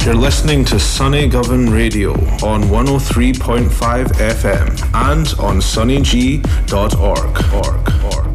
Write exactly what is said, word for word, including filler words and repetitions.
You're listening to Sunny Govan Radio on one oh three point five F M and on sunny g dot org. org, org.